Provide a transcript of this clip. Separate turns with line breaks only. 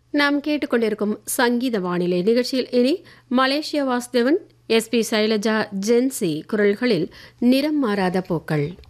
நாம் கேட்டுக்கொண்டிருக்கும் சங்கீத வானிலை நிகழ்ச்சியில் இனி Malaysia Vasudevan, SP Shailaja, gen Z குரல்களில் நிறம் மாறாத பூக்கள்.